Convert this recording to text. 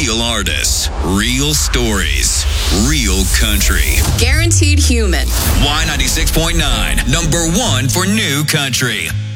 Real artists, real stories, real country. Guaranteed human. Y96.9, number one for new country.